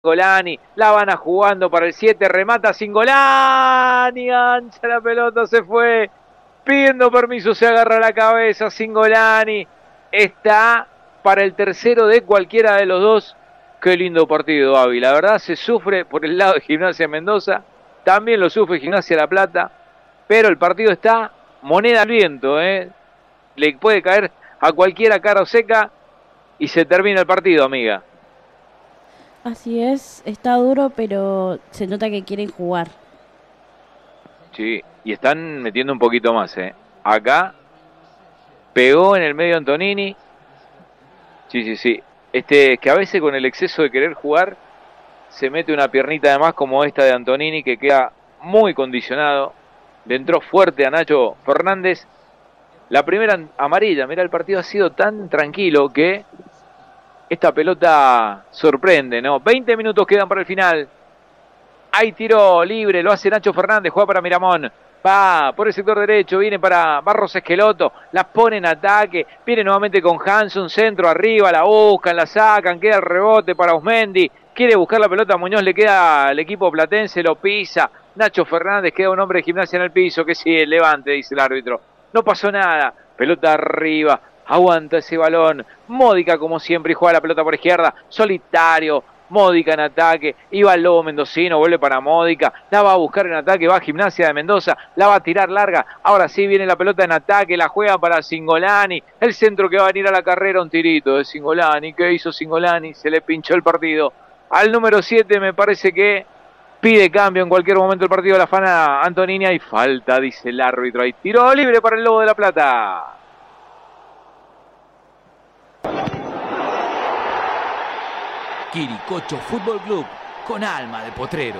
Singolani, la van a jugando para el 7, remata Singolani, ancha la pelota, se fue, pidiendo permiso, se agarra la cabeza Singolani, está para el tercero de cualquiera de los dos. Qué lindo partido, Avi, la verdad se sufre por el lado de Gimnasia Mendoza, también lo sufre Gimnasia La Plata, pero el partido está moneda al viento, le puede caer a cualquiera cara o seca y se termina el partido, amiga. Así es, está duro, pero se nota que quieren jugar. Sí, y están metiendo un poquito más, Acá pegó en el medio Antonini. Sí. Es que a veces con el exceso de querer jugar se mete una piernita de más como esta de Antonini que queda muy condicionado. Le entró fuerte a Nacho Fernández. La primera amarilla, mira, el partido ha sido tan tranquilo que esta pelota sorprende, ¿no? 20 minutos quedan para el final. Hay tiro libre, lo hace Nacho Fernández, juega para Miramón. Va por el sector derecho, viene para Barros Esqueloto, la pone en ataque, viene nuevamente con Hanson, centro arriba, la buscan, la sacan, queda el rebote para Osmendi, quiere buscar la pelota, Muñoz le queda al equipo platense, lo pisa, Nacho Fernández queda un hombre de Gimnasia en el piso, que sí, levante, dice el árbitro, no pasó nada, pelota arriba, aguanta ese balón, Módica como siempre y juega la pelota por izquierda, solitario, Módica en ataque, iba el Lobo Mendocino, vuelve para Módica, la va a buscar en ataque, va a Gimnasia de Mendoza, la va a tirar larga, ahora sí viene la pelota en ataque, la juega para Singolani, el centro que va a venir a la carrera, un tirito de Singolani, ¿qué hizo Singolani? Se le pinchó el partido, al número 7 me parece que pide cambio en cualquier momento el partido de la Fana Antonini, hay falta, dice el árbitro, hay tiro libre para el Lobo de la Plata. Quiricocho Fútbol Club, con alma de potrero.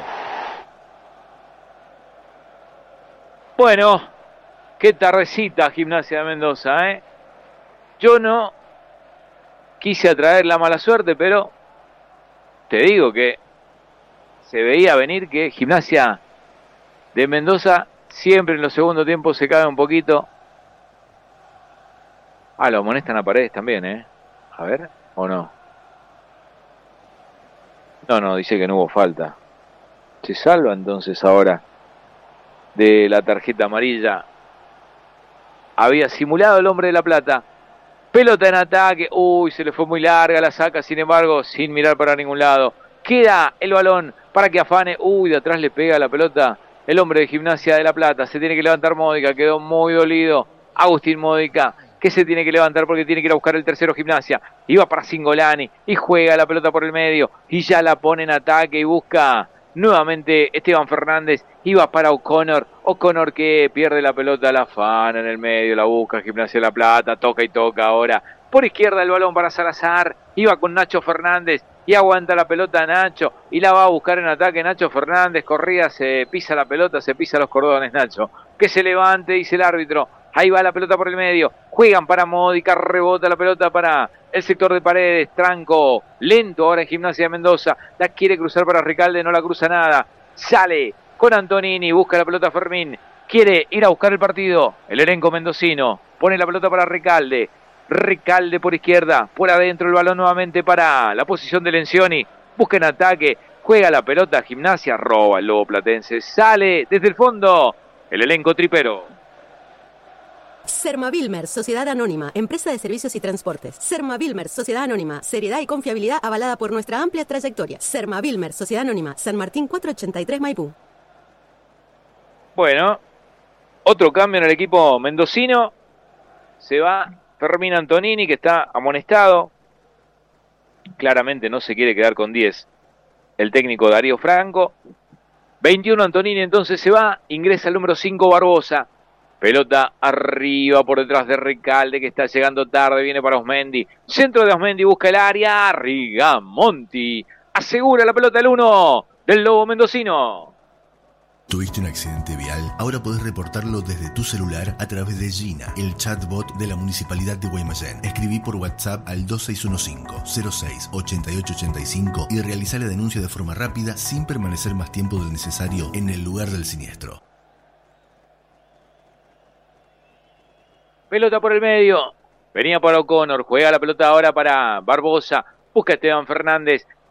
Bueno, qué tardecita Gimnasia de Mendoza, Yo no quise atraer la mala suerte, pero te digo que se veía venir que Gimnasia de Mendoza siempre en los segundos tiempos se cae un poquito. Lo amonestan a Paredes también, A ver, ¿o no? No, dice que no hubo falta. Se salva entonces ahora de la tarjeta amarilla. Había simulado el hombre de La Plata. Pelota en ataque. Uy, se le fue muy larga, la saca, sin embargo, sin mirar para ningún lado. Queda el balón para que afane. Uy, de atrás le pega la pelota el hombre de Gimnasia de La Plata. Se tiene que levantar Módica, quedó muy dolido. Agustín Módica, que se tiene que levantar porque tiene que ir a buscar el tercero Gimnasia. Iba para Singolani y juega la pelota por el medio y ya la pone en ataque y busca nuevamente Esteban Fernández. Iba para O'Connor que pierde la pelota, la afana en el medio, la busca Gimnasia de La Plata, toca y toca ahora. Por izquierda el balón para Salazar, iba con Nacho Fernández y aguanta la pelota Nacho y la va a buscar en ataque Nacho Fernández. Corría, se pisa la pelota, se pisa los cordones Nacho. Que se levante, dice el árbitro. Ahí va la pelota por el medio. Juegan para Módica, rebota la pelota para el sector de Paredes. Tranco, lento ahora en Gimnasia de Mendoza. La quiere cruzar para Ricalde, no la cruza nada. Sale con Antonini, busca la pelota Fermín. Quiere ir a buscar el partido. El elenco mendocino pone la pelota para Ricalde. Ricalde por izquierda, por adentro el balón nuevamente para la posición de Lencioni. Busca en ataque, juega la pelota Gimnasia, roba el Lobo Platense. Sale desde el fondo el elenco tripero. Sermavilmer, Sociedad Anónima, Empresa de Servicios y Transportes. Sermavilmer, Sociedad Anónima, seriedad y confiabilidad avalada por nuestra amplia trayectoria. Sermavilmer, Sociedad Anónima, San Martín 483 Maipú. Bueno, otro cambio en el equipo mendocino. Se va Fermín Antonini, que está amonestado. Claramente no se quiere quedar con 10 el técnico Darío Franco. 21 Antonini entonces se va, ingresa el número 5 Barbosa. Pelota arriba por detrás de Ricalde que está llegando tarde, viene para Osmendi. Centro de Osmendi, busca el área. Rigamonti asegura la pelota el 1 del Lobo Mendocino. ¿Tuviste un accidente vial? Ahora podés reportarlo desde tu celular a través de Gina, el chatbot de la Municipalidad de Guaymallén. Escribí por WhatsApp al 2615-06-8885 y realizá la denuncia de forma rápida sin permanecer más tiempo del necesario en el lugar del siniestro. Pelota por el medio. Venía para O'Connor. Juega la pelota ahora para Barbosa. Busca a Esteban Fernández.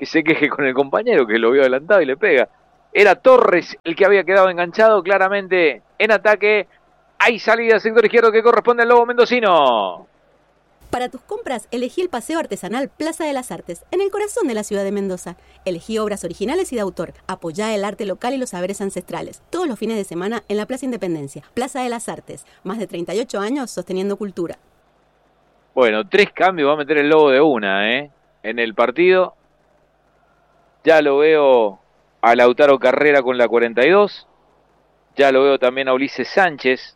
que se queje con el compañero que lo vio adelantado y le pega. Era Torres el que había quedado enganchado claramente en ataque. Hay salida sector izquierdo que corresponde al Lobo mendocino. Para tus compras, elegí el Paseo Artesanal Plaza de las Artes, en el corazón de la ciudad de Mendoza. Elegí obras originales y de autor. Apoyá el arte local y los saberes ancestrales. Todos los fines de semana en la Plaza Independencia. Plaza de las Artes. Más de 38 años sosteniendo cultura. Bueno, 3 cambios va a meter el Lobo de una, en el partido. Ya lo veo a Lautaro Carrera con la 42. Ya lo veo también a Ulises Sánchez.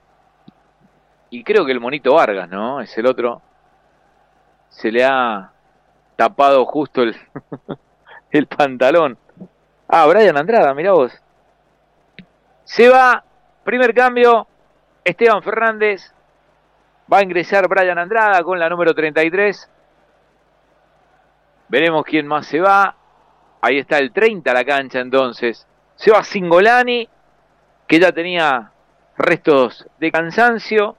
Y creo que el Monito Vargas, ¿no? Es el otro. Se le ha tapado justo el pantalón. Ah, Brian Andrada, mirá vos. Se va, primer cambio, Esteban Fernández. Va a ingresar Brian Andrada con la número 33. Veremos quién más se va. Ahí está el 30 a la cancha entonces. Se va Cingolani, que ya tenía restos de cansancio.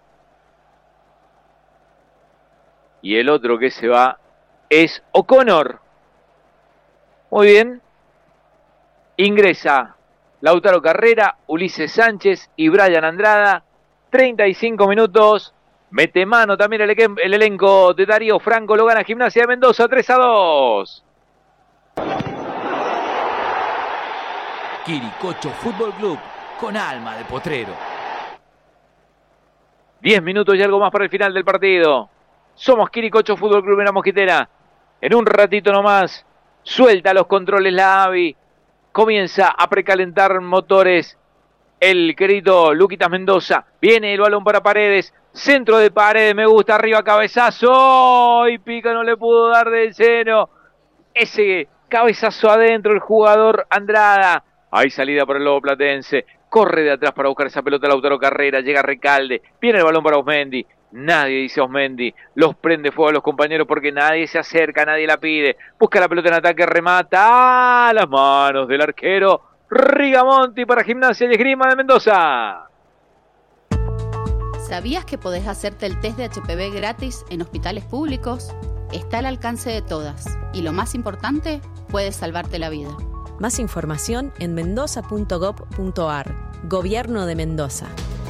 Y el otro que se va es O'Connor. Muy bien. Ingresa Lautaro Carrera, Ulises Sánchez y Brian Andrada. 35 minutos. Mete mano también el elenco de Darío Franco. Lo gana Gimnasia de Mendoza 3-2. Quiricocho Fútbol Club, con alma de potrero. 10 minutos y algo más para el final del partido. Somos Quiricocho Fútbol Club en la Mosquitera. En un ratito nomás, suelta los controles la AVI. Comienza a precalentar motores el querido Luquitas Mendoza. Viene el balón para Paredes. Centro de Paredes, me gusta, arriba cabezazo. Y Pica no le pudo dar del seno. Ese cabezazo adentro el jugador Andrada. Hay salida para el Lobo Platense. Corre de atrás para buscar esa pelota Lautaro Carrera. Llega Recalde. Viene el balón para Osmendi. Nadie dice Osmendi. Los prende fuego a los compañeros porque nadie se acerca, nadie la pide. Busca la pelota en ataque, remata a las manos del arquero Rigamonti para Gimnasia y Esgrima de Mendoza. ¿Sabías que podés hacerte el test de HPV gratis en hospitales públicos? Está al alcance de todas. Y lo más importante, puede salvarte la vida. Más información en mendoza.gov.ar. Gobierno de Mendoza.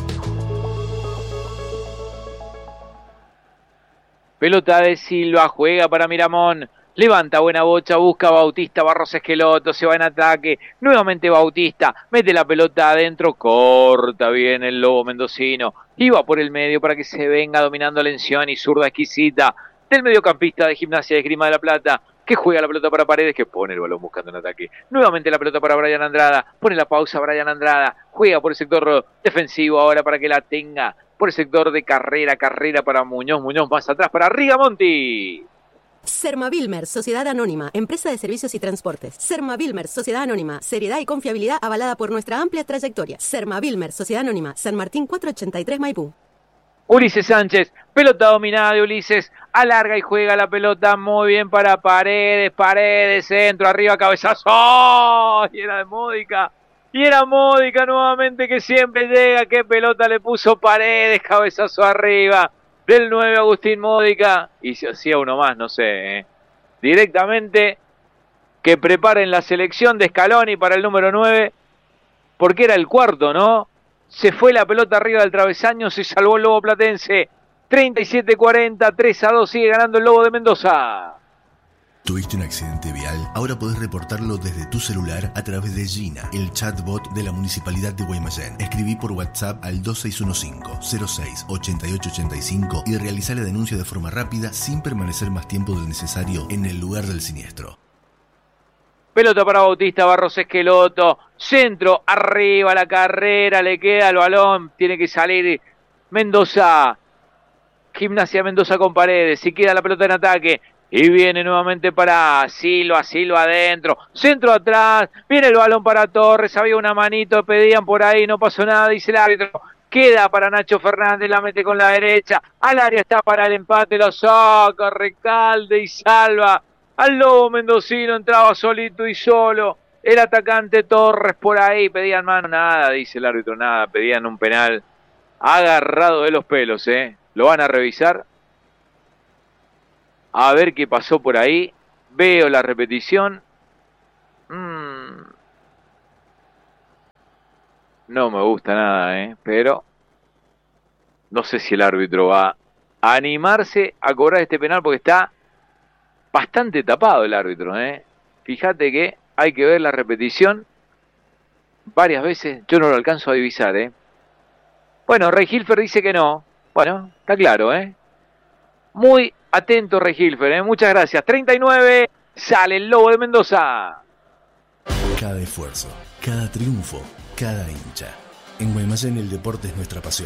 Pelota de Silva, juega para Miramón. Levanta buena bocha, busca a Bautista, Barros Esqueloto, se va en ataque. Nuevamente Bautista, mete la pelota adentro, corta bien el Lobo mendocino. Iba por el medio para que se venga dominando Lencioni, zurda exquisita del mediocampista de Gimnasia de Esgrima de la Plata, que juega la pelota para Paredes, que pone el balón buscando en ataque. Nuevamente la pelota para Brian Andrada, pone la pausa Brian Andrada, juega por el sector defensivo ahora para que la tenga. Por el sector de Carrera para Muñoz más atrás para Rigamonti. Sermavilmer, Sociedad Anónima, Empresa de Servicios y Transportes. Sermavilmer, Sociedad Anónima, seriedad y confiabilidad avalada por nuestra amplia trayectoria. Sermavilmer, Sociedad Anónima, San Martín 483 Maipú. Ulises Sánchez, pelota dominada de Ulises, alarga y juega la pelota muy bien para Paredes, centro, arriba, cabezazo, ¡oh! Y era Módica nuevamente que siempre llega, qué pelota le puso Paredes, cabezazo arriba del 9 Agustín Módica, y se hacía uno más, no sé, directamente que preparen la selección de Scaloni para el número 9, porque era el cuarto, ¿no? Se fue la pelota arriba del travesaño, se salvó el Lobo Platense. 37-40, 3-2, sigue ganando el Lobo de Mendoza. ¿Tuviste un accidente vial? Ahora podés reportarlo desde tu celular a través de Gina, el chatbot de la Municipalidad de Guaymallén. Escribí por WhatsApp al 2615-06-8885 y realizá la denuncia de forma rápida sin permanecer más tiempo del necesario en el lugar del siniestro. Pelota para Bautista, Barros Esqueloto, centro, arriba la Carrera, le queda el balón, tiene que salir Mendoza, Gimnasia Mendoza con Paredes, si queda la pelota en ataque, y viene nuevamente para Silva adentro, centro atrás, viene el balón para Torres, había una manito, pedían por ahí, no pasó nada, dice el árbitro, queda para Nacho Fernández, la mete con la derecha, al área está para el empate, lo saca Recalde y salva. Al Lobo mendocino, entraba solito y solo. El atacante Torres por ahí. Pedían mano, nada, dice el árbitro, nada. Pedían un penal agarrado de los pelos, Lo van a revisar. A ver qué pasó por ahí. Veo la repetición. No me gusta nada, pero no sé si el árbitro va a animarse a cobrar este penal porque está bastante tapado el árbitro. Fíjate que hay que ver la repetición varias veces. Yo no lo alcanzo a divisar. Bueno, Ray Hilfer dice que no. Bueno, está claro. Muy atento Ray Hilfer. Muchas gracias. 39, sale el Lobo de Mendoza. Cada esfuerzo, cada triunfo, cada hincha. En Guaymallén el deporte es nuestra pasión.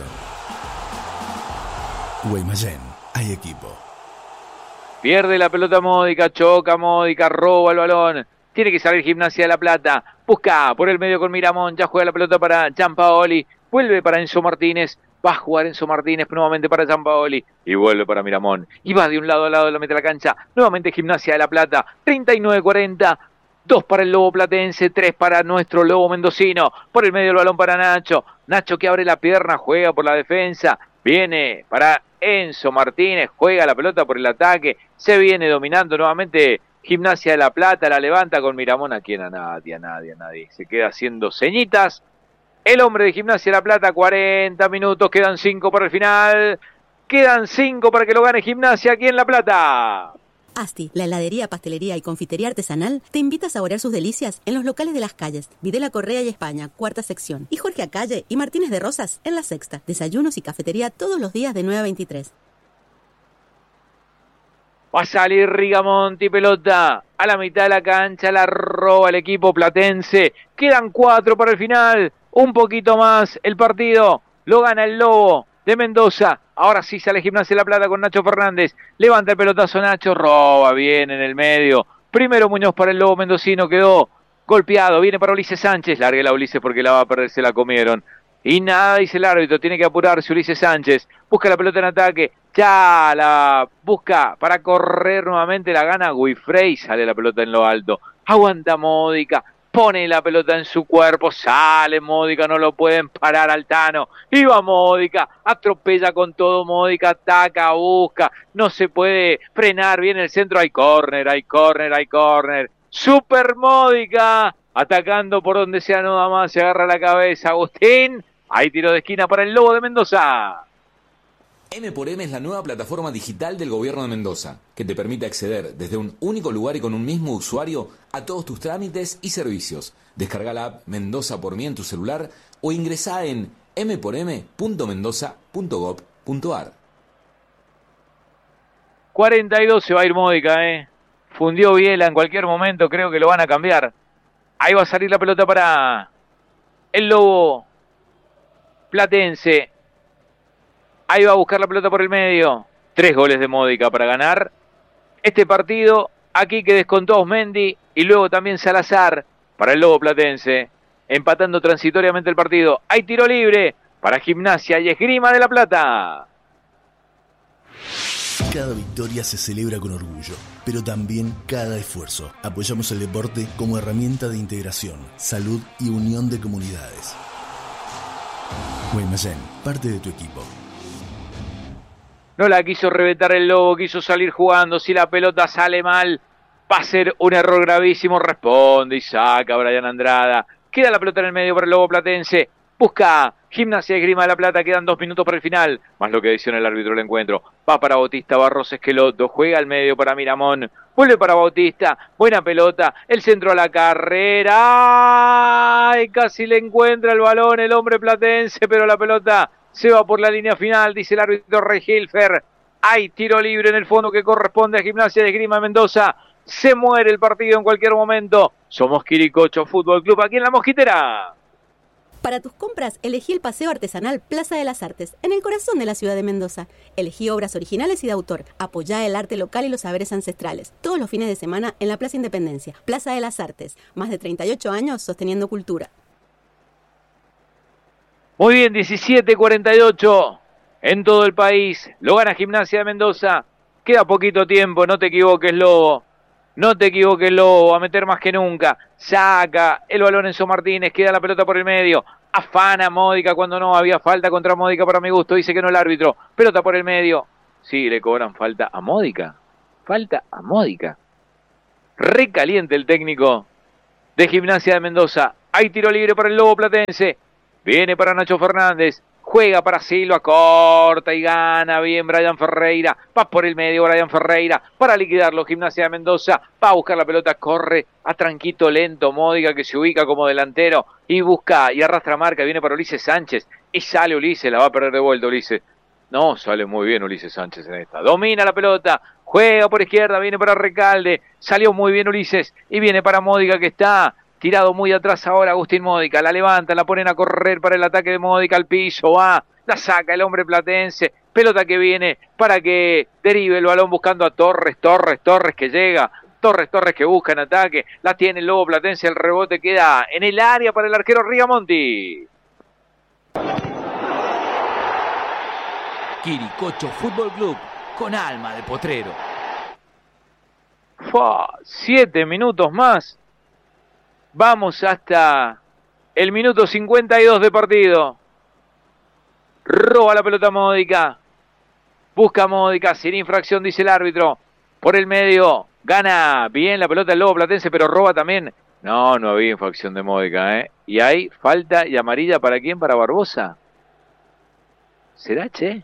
Guaymallén, hay equipo. Pierde la pelota Módica, choca Módica, roba el balón. Tiene que salir Gimnasia de La Plata. Busca por el medio con Miramón. Ya juega la pelota para Gianpaoli. Vuelve para Enzo Martínez. Va a jugar Enzo Martínez nuevamente para Gianpaoli. Y vuelve para Miramón. Y va de un lado a lado de la meta de la cancha. Nuevamente Gimnasia de La Plata. 39-40. 2 para el Lobo Platense, 3 para nuestro Lobo Mendocino. Por el medio el balón para Nacho. Nacho que abre la pierna, juega por la defensa. Viene para Enzo Martínez, juega la pelota por el ataque. Se viene dominando nuevamente Gimnasia de La Plata. La levanta con Miramón. ¿A quién? A nadie. Se queda haciendo ceñitas. El hombre de Gimnasia de La Plata, 40 minutos. Quedan 5 para el final. Quedan 5 para que lo gane Gimnasia aquí en La Plata. Asti, la heladería, pastelería y confitería artesanal, te invita a saborear sus delicias en los locales de Las Calles, Videla Correa y España, 4ª sección, y Jorge Acalle y Martínez de Rosas en la 6ª. Desayunos y cafetería todos los días de 9 a 23. Va a salir Rigamonti, pelota a la mitad de la cancha, la roba el equipo platense. Quedan 4 para el final, un poquito más el partido, lo gana el Lobo de Mendoza. Ahora sí sale Gimnasia de La Plata con Nacho Fernández. Levanta el pelotazo Nacho, roba bien en el medio. Primero Muñoz para el Lobo mendocino, quedó golpeado. Viene para Ulises Sánchez. Largue la Ulises porque la va a perder, se la comieron. Y nada, dice el árbitro, tiene que apurarse Ulises Sánchez. Busca la pelota en ataque. Ya la busca para correr nuevamente. La gana Guifrey. Sale la pelota en lo alto. Aguanta Módica. Pone la pelota en su cuerpo, sale Módica, no lo pueden parar al Tano. Y va Módica, atropella con todo Módica, ataca, busca, no se puede frenar, viene el centro, hay córner. Super Módica, atacando por donde sea nada más, se agarra la cabeza Agustín. Hay tiro de esquina para el Lobo de Mendoza. M×M es la nueva plataforma digital del Gobierno de Mendoza, que te permite acceder desde un único lugar y con un mismo usuario a todos tus trámites y servicios. Descarga la app Mendoza por mí en tu celular o ingresá en m4m.mendoza.gov.ar. 42 se va a ir Módica, Fundió Biela en cualquier momento, creo que lo van a cambiar. Ahí va a salir la pelota para el Lobo Platense. Ahí va a buscar la pelota por el medio. 3 goles de Módica para ganar este partido. Aquí que descontó Osmendi y luego también Salazar para el Lobo Platense. Empatando transitoriamente el partido. Hay tiro libre para Gimnasia y Esgrima de La Plata. Cada victoria se celebra con orgullo, pero también cada esfuerzo. Apoyamos el deporte como herramienta de integración, salud y unión de comunidades. Guaymallén, parte de tu equipo. No la quiso reventar el Lobo, quiso salir jugando. Si la pelota sale mal, va a ser un error gravísimo. Responde y saca Brian Andrada. Queda la pelota en el medio para el Lobo Platense. Busca Gimnasia y Esgrima de La Plata. Quedan 2 minutos para el final. Más lo que decisiona el árbitro del encuentro. Va para Bautista Barros Esqueloto. Juega al medio para Miramón. Vuelve para Bautista. Buena pelota. El centro a la carrera. ¡Ay! Casi le encuentra el balón el hombre platense. Pero la pelota se va por la línea final, dice el árbitro Rey Hilfer. Hay tiro libre en el fondo que corresponde a Gimnasia de Esgrima de Mendoza. Se muere el partido en cualquier momento. Somos Quiricocho Fútbol Club aquí en La Mosquitera. Para tus compras, elegí el Paseo Artesanal Plaza de las Artes, en el corazón de la ciudad de Mendoza. Elegí obras originales y de autor. Apoyá el arte local y los saberes ancestrales. Todos los fines de semana en la Plaza Independencia. Plaza de las Artes. Más de 38 años sosteniendo cultura. Muy bien, 17-48 en todo el país. Lo gana Gimnasia de Mendoza. Queda poquito tiempo, no te equivoques, Lobo. No te equivoques, Lobo. A meter más que nunca. Saca el balón Enzo Martínez. Queda la pelota por el medio. Afana Módica cuando no había falta contra Módica para mi gusto. Dice que no el árbitro. Pelota por el medio. Sí, le cobran falta a Módica. Falta a Módica. Recaliente el técnico de Gimnasia de Mendoza. Hay tiro libre para el Lobo Platense. Viene para Nacho Fernández. Juega para Silva, corta y gana bien Brian Ferreira. Va por el medio Brian Ferreira para liquidarlo. Gimnasia de Mendoza va a buscar la pelota, corre a tranquito lento. Módica que se ubica como delantero y busca y arrastra marca. Viene para Ulises Sánchez y sale Ulises, la va a perder de vuelta Ulises. No, sale muy bien Ulises Sánchez en esta. Domina la pelota, juega por izquierda, viene para Recalde. Salió muy bien Ulises y viene para Módica que está tirado muy atrás ahora Agustín Módica, la levanta, la ponen a correr para el ataque de Módica al piso, va, la saca el hombre platense, pelota que viene para que derive el balón buscando a Torres que llega, Torres que busca en ataque, la tiene el Lobo Platense, el rebote queda en el área para el arquero Rigamonti. Quiricocho Fútbol Club, con alma de potrero. 7 minutos más. Vamos hasta el minuto 52 de partido. Roba la pelota Módica. Busca Módica, sin infracción, dice el árbitro. Por el medio, gana bien la pelota el Lobo Platense, pero roba también. No había infracción de Módica, ¿eh? Y hay falta y amarilla, ¿para quién? ¿Para Barbosa? ¿Será, che?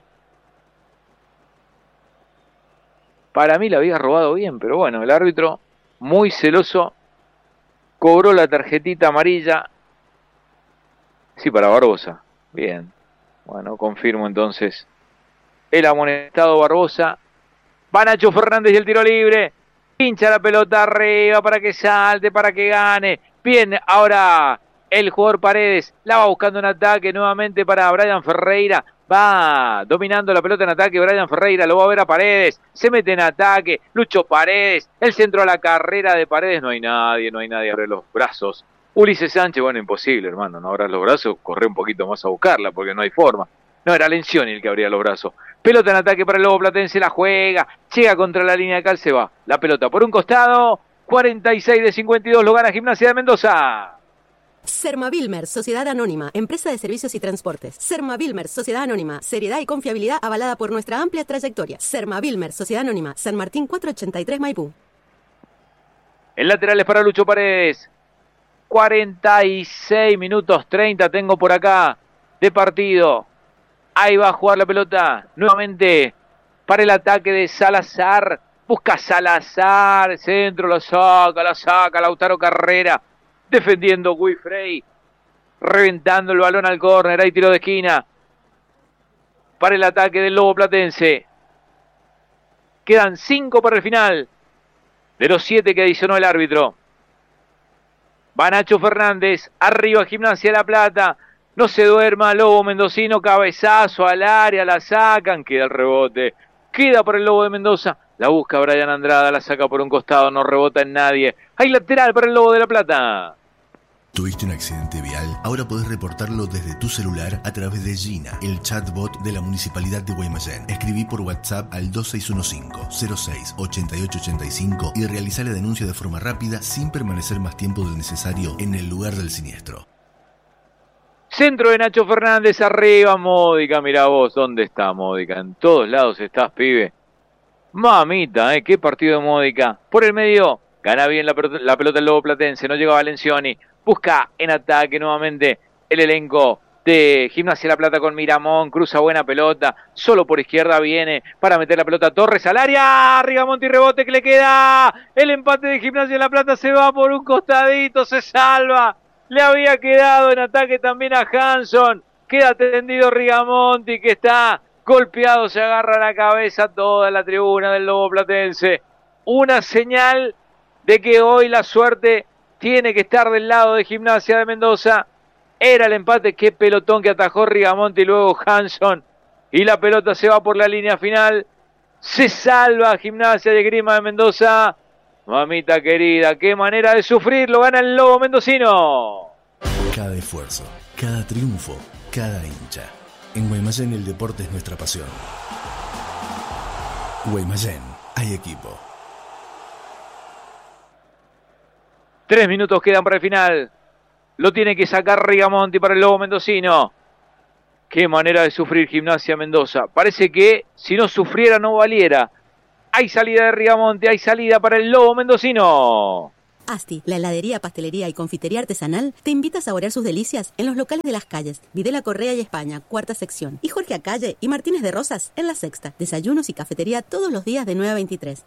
Para mí la había robado bien, pero bueno, el árbitro, muy celoso, cobró la tarjetita amarilla. Sí, para Barbosa. Bien. Bueno, confirmo entonces. El amonestado Barbosa. Va Nacho Fernández y el tiro libre. Pincha la pelota arriba para que salte, para que gane. Bien, ahora el jugador Paredes la va buscando en ataque nuevamente para Brian Ferreira. Va dominando la pelota en ataque Brian Ferreira, lo va a ver a Paredes, se mete en ataque, Lucho Paredes, el centro a la carrera de Paredes, no hay nadie, abre los brazos. Ulises Sánchez, bueno, imposible, hermano, no abras los brazos, corre un poquito más a buscarla, porque no hay forma. No, era Lencioni el que abría los brazos. Pelota en ataque para el Lobo Platense, la juega, llega contra la línea de cal, se va. La pelota por un costado, 46 de 52, lo gana Gimnasia de Mendoza. Sermavilmer, Sociedad Anónima, Empresa de Servicios y Transportes. Sermavilmer, Sociedad Anónima, seriedad y confiabilidad avalada por nuestra amplia trayectoria. Sermavilmer, Sociedad Anónima, San Martín 483 Maipú. El lateral es para Lucho Paredes. 46 minutos 30 tengo por acá de partido. Ahí va a jugar la pelota nuevamente para el ataque de Salazar. Busca Salazar, centro, la saca Lautaro Carrera. Defendiendo Guifrey, reventando el balón al córner, hay tiro de esquina para el ataque del Lobo Platense. Quedan 5 para el final de los 7 que adicionó el árbitro. Va Nacho Fernández, arriba Gimnasia de La Plata, no se duerma Lobo Mendocino, cabezazo al área, la sacan, queda el rebote, queda para el Lobo de Mendoza. La busca Brian Andrada, la saca por un costado, no rebota en nadie. Hay lateral para el Lobo de La Plata. ¿Tuviste un accidente vial? Ahora podés reportarlo desde tu celular a través de Gina, el chatbot de la Municipalidad de Guaymallén. Escribí por WhatsApp al 2615-06-8885 y realizá la denuncia de forma rápida sin permanecer más tiempo del necesario en el lugar del siniestro. Centro de Nacho Fernández, arriba Módica, mirá vos, ¿dónde está Módica? En todos lados estás, pibe. Mamita, qué partido de Módica. Por el medio, gana bien la pelota el Lobo Platense, no llega Valencioni. Busca en ataque nuevamente el elenco de Gimnasia La Plata con Miramón, cruza buena pelota, solo por izquierda viene para meter la pelota Torres al área, Rigamonti rebote que le queda, el empate de Gimnasia La Plata se va por un costadito, se salva, le había quedado en ataque también a Hanson, queda tendido Rigamonti que está golpeado, se agarra la cabeza toda la tribuna del Lobo Platense, una señal de que hoy la suerte tiene que estar del lado de Gimnasia de Mendoza. Era el empate, qué pelotón que atajó Rigamonti y luego Hanson. Y la pelota se va por la línea final. Se salva Gimnasia de Grima de Mendoza. Mamita querida, qué manera de sufrir, lo gana el Lobo mendocino. Cada esfuerzo, cada triunfo, cada hincha. En Guaymallén el deporte es nuestra pasión. Guaymallén, hay equipo. 3 minutos quedan para el final. Lo tiene que sacar Rigamonti para el Lobo mendocino. Qué manera de sufrir Gimnasia Mendoza. Parece que si no sufriera no valiera. Hay salida de Rigamonti, hay salida para el Lobo mendocino. Asti, la heladería, pastelería y confitería artesanal, te invita a saborear sus delicias en los locales de Las Calles, Videla Correa y España, cuarta sección, y Jorge Acalle y Martínez de Rosas en la sexta. Desayunos y cafetería todos los días de 9 a 23.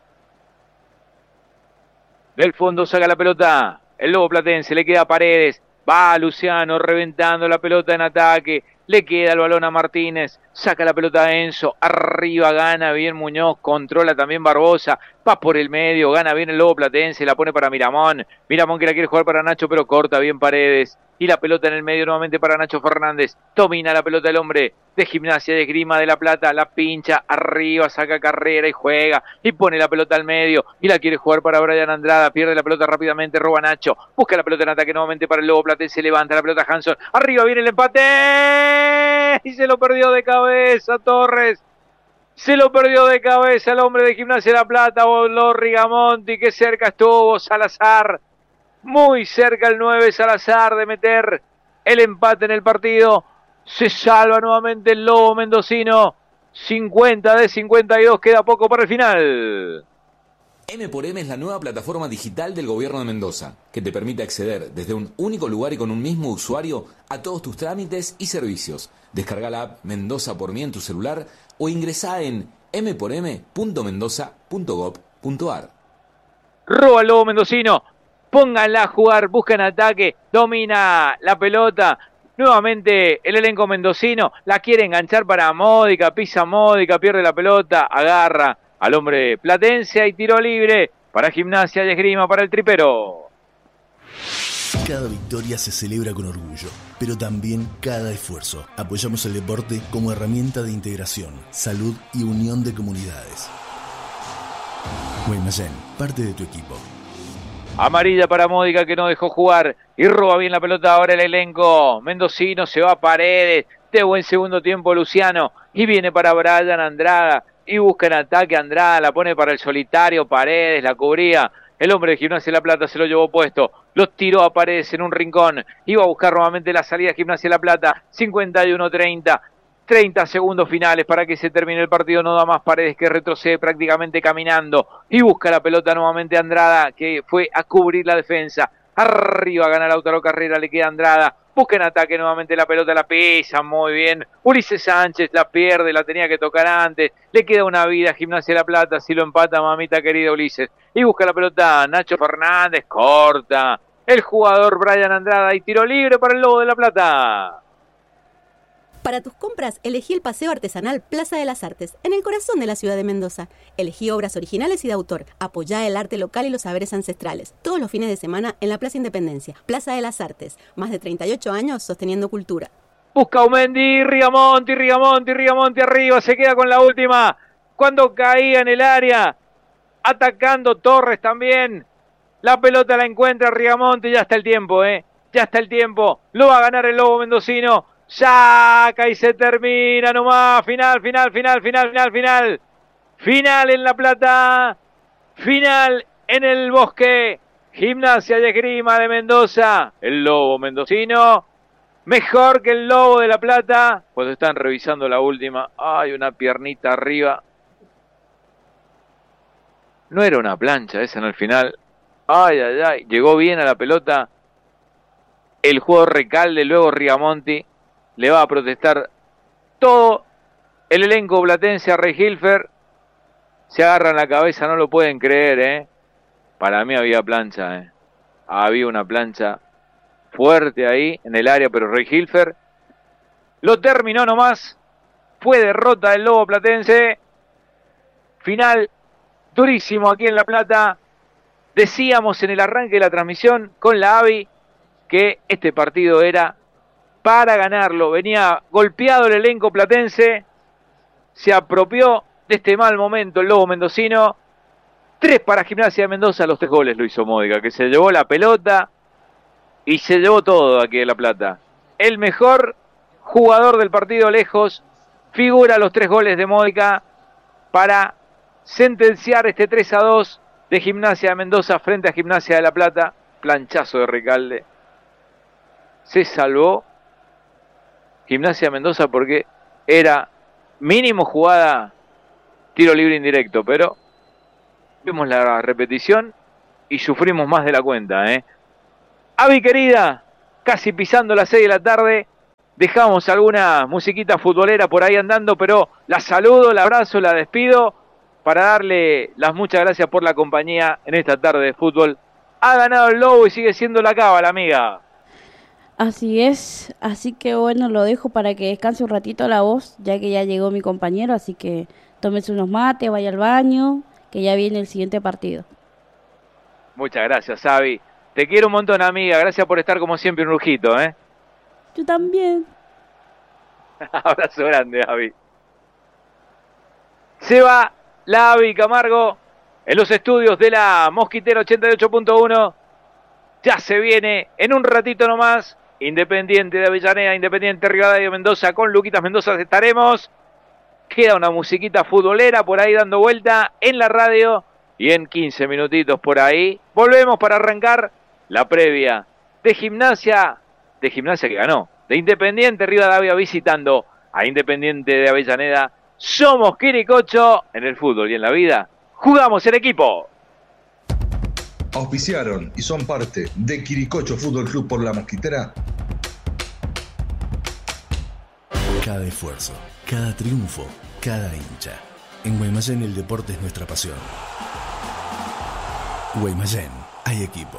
Del fondo saca la pelota el Lobo Platense, le queda a Paredes, va Luciano reventando la pelota en ataque, le queda el balón a Martínez, saca la pelota a Enzo, arriba gana bien Muñoz, controla también Barbosa, va por el medio, gana bien el Lobo Platense, la pone para Miramón, Miramón que la quiere jugar para Nacho pero corta bien Paredes, y la pelota en el medio nuevamente para Nacho Fernández, domina la pelota el hombre de Gimnasia de Esgrima de La Plata, la pincha, arriba, saca carrera y juega, y pone la pelota al medio, y la quiere jugar para Brian Andrada, pierde la pelota rápidamente, roba Nacho, busca la pelota en ataque nuevamente para el Lobo Platense, levanta la pelota Hanson, arriba viene el empate, y se lo perdió de cabeza Torres, se lo perdió de cabeza el hombre de Gimnasia de La Plata, voló Rigamonti, que cerca estuvo Salazar, muy cerca el 9 Salazar de meter el empate en el partido. Se salva nuevamente el Lobo mendocino. 50 de 52, queda poco para el final. M por M es la nueva plataforma digital del Gobierno de Mendoza, que te permite acceder desde un único lugar y con un mismo usuario a todos tus trámites y servicios. Descarga la app Mendoza por mí en tu celular o ingresá en mporm.mendoza.gov.ar. Roba el Lobo mendocino. Pónganla a jugar, buscan ataque, domina la pelota. Nuevamente el elenco mendocino la quiere enganchar para Módica, pisa Módica, pierde la pelota, agarra al hombre platense y tiro libre para Gimnasia y Esgrima para el tripero. Cada victoria se celebra con orgullo, pero también cada esfuerzo. Apoyamos el deporte como herramienta de integración, salud y unión de comunidades. Guaymallén, parte de tu equipo. Amarilla para Módica que no dejó jugar y roba bien la pelota ahora el elenco mendocino, se va a Paredes, de buen segundo tiempo Luciano y viene para Brian Andrada y busca en ataque Andrada, la pone para el solitario Paredes, la cubría el hombre de Gimnasia de La Plata, se lo llevó puesto, lo tiró a Paredes en un rincón, iba a buscar nuevamente la salida de Gimnasia de La Plata, 51-30. 30 segundos finales para que se termine el partido, no da más Paredes que retrocede prácticamente caminando y busca la pelota nuevamente Andrada que fue a cubrir la defensa, arriba gana Lautaro Carrera, le queda Andrada, busca en ataque nuevamente la pelota, la pisa muy bien, Ulises Sánchez la pierde, la tenía que tocar antes, le queda una vida a Gimnasia de La Plata, si lo empata mamita querida Ulises, y busca la pelota Nacho Fernández, corta, el jugador Brian Andrada y tiro libre para el Lobo de La Plata. Para tus compras, elegí el Paseo Artesanal Plaza de las Artes, en el corazón de la ciudad de Mendoza. Elegí obras originales y de autor. Apoyá el arte local y los saberes ancestrales. Todos los fines de semana en la Plaza Independencia. Plaza de las Artes. Más de 38 años sosteniendo cultura. Busca Aumendi, Rigamonti arriba. Se queda con la última. Cuando caía en el área. Atacando Torres también. La pelota la encuentra Rigamonti. Ya está el tiempo, Ya está el tiempo. Lo va a ganar el Lobo mendocino. Saca y se termina nomás. Final. Final en La Plata. Final en el Bosque. Gimnasia y Esgrima de Mendoza. El Lobo mendocino. Mejor que el Lobo de La Plata. Cuando están revisando la última. Hay una piernita arriba. No era una plancha esa en el final. Ay. Llegó bien a la pelota. El jugador Recalde, luego Rigamonti. Le va a protestar todo el elenco platense a Rey Hilfer. Se agarran la cabeza, no lo pueden creer, Para mí había plancha, Había una plancha fuerte ahí en el área, pero Rey Hilfer lo terminó nomás. Fue derrota del Lobo platense. Final durísimo aquí en La Plata. Decíamos en el arranque de la transmisión con la AVI que este partido era para ganarlo. Venía golpeado el elenco platense, se apropió de este mal momento el Lobo mendocino. 3 para Gimnasia de Mendoza, los 3 goles lo hizo Módica, que se llevó la pelota y se llevó todo aquí en La Plata. El mejor jugador del partido lejos, figura los 3 goles de Módica para sentenciar este 3-2 de Gimnasia de Mendoza frente a Gimnasia de La Plata. Planchazo de Recalde. Se salvó Gimnasia de Mendoza porque era mínimo jugada tiro libre indirecto, pero vimos la repetición y sufrimos más de la cuenta, Avi querida, casi pisando las 6 de la tarde, dejamos alguna musiquita futbolera por ahí andando, pero la saludo, la abrazo, la despido para darle las muchas gracias por la compañía en esta tarde de fútbol. Ha ganado el Lobo y sigue siendo la cábala, amiga. Así es, así que bueno, lo dejo para que descanse un ratito la voz, ya que ya llegó mi compañero, así que tómese unos mates, vaya al baño, que ya viene el siguiente partido. Muchas gracias, Avi. Te quiero un montón, amiga. Gracias por estar como siempre un lujito, Yo también. Abrazo grande, Avi. Se va la Avi Camargo en los estudios de la Mosquitera 88.1. Ya se viene en un ratito nomás Independiente de Avellaneda, Independiente Rivadavia Mendoza. Con Luquitas Mendoza estaremos. Queda una musiquita futbolera por ahí dando vuelta en la radio. Y en 15 minutitos por ahí volvemos para arrancar la previa de Gimnasia que ganó, de Independiente Rivadavia visitando a Independiente de Avellaneda. Somos Quiricocho en el fútbol y en la vida. Jugamos en equipo. Auspiciaron y son parte de Quiricocho Fútbol Club por la Mosquitera. Cada esfuerzo, cada triunfo, cada hincha. En Guaymallén el deporte es nuestra pasión. Guaymallén, hay equipo.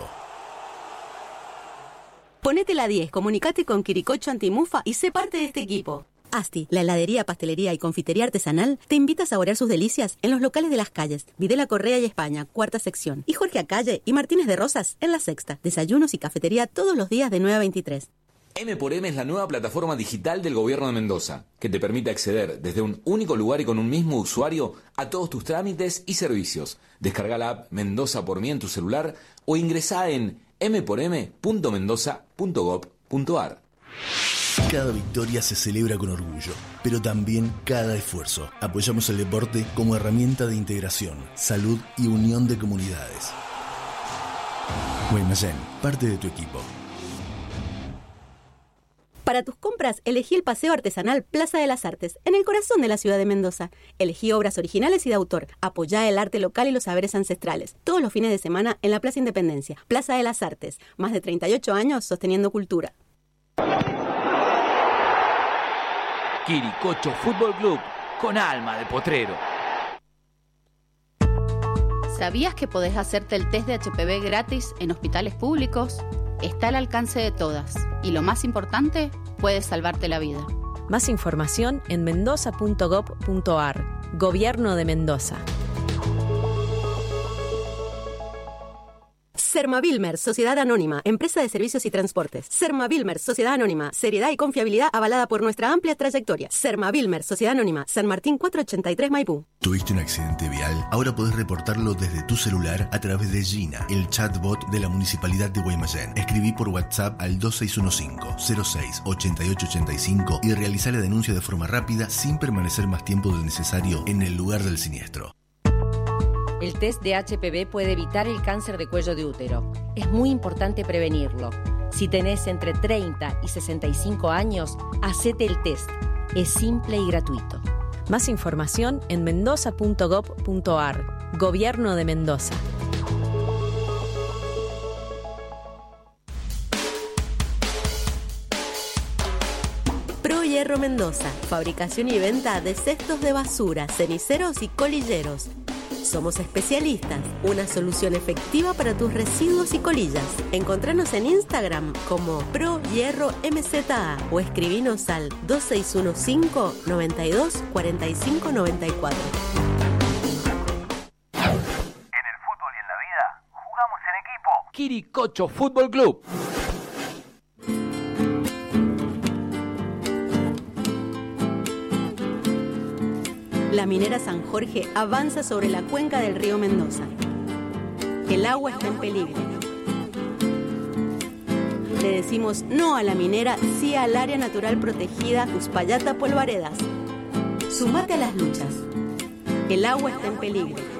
Ponete la 10, comunicate con Quiricocho Antimufa y sé parte de este equipo. Asti, la heladería, pastelería y confitería artesanal, te invita a saborear sus delicias en los locales de Las Calles, Videla Correa y España, 4ª sección, y Jorge Acalle y Martínez de Rosas en la 6ª. Desayunos y cafetería todos los días de 9 a 23. M4M es la nueva plataforma digital del Gobierno de Mendoza, que te permite acceder desde un único lugar y con un mismo usuario a todos tus trámites y servicios. Descarga la app Mendoza por mí en tu celular o ingresá en m4m.mendoza.gov.ar. Cada victoria se celebra con orgullo, pero también cada esfuerzo. Apoyamos el deporte como herramienta de integración, salud y unión de comunidades. Guaymallén, parte de tu equipo. Para tus compras, elegí el Paseo Artesanal Plaza de las Artes, en el corazón de la ciudad de Mendoza. Elegí obras originales y de autor. Apoyá el arte local y los saberes ancestrales. Todos los fines de semana en la Plaza Independencia. Plaza de las Artes. Más de 38 años sosteniendo cultura. Quiricocho Fútbol Club, con alma de potrero. ¿Sabías que podés hacerte el test de HPV gratis en hospitales públicos? Está al alcance de todas. Y lo más importante, puede salvarte la vida. Más información en mendoza.gov.ar. Gobierno de Mendoza. Sermavilmer, Sociedad Anónima, Empresa de Servicios y Transportes. Sermavilmer, Sociedad Anónima, seriedad y confiabilidad avalada por nuestra amplia trayectoria. Sermavilmer, Sociedad Anónima, San Martín 483 Maipú. ¿Tuviste un accidente vial? Ahora podés reportarlo desde tu celular a través de Gina, el chatbot de la Municipalidad de Guaymallén. Escribí por WhatsApp al 2615-06-8885 y realizá la denuncia de forma rápida sin permanecer más tiempo del necesario en el lugar del siniestro. El test de HPV puede evitar el cáncer de cuello de útero. Es muy importante prevenirlo. Si tenés entre 30 y 65 años, hacete el test. Es simple y gratuito. Más información en mendoza.gov.ar. Gobierno de Mendoza. Pro Hierro Mendoza. Fabricación y venta de cestos de basura, ceniceros y colilleros. Somos especialistas, una solución efectiva para tus residuos y colillas. Encontranos en Instagram como Pro Hierro MZA o escribinos al 2615 92 45 94. En el fútbol y en la vida, jugamos en equipo. Quiricocho Fútbol Club. La minera San Jorge avanza sobre la cuenca del río Mendoza. El agua está en peligro. Le decimos no a la minera, sí al área natural protegida Uspallata Polvaredas. Sumate a las luchas. El agua está en peligro.